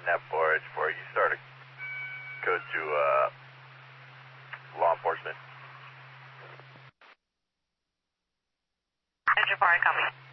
Net 4H4, you start a code to law enforcement. Jafari, copy.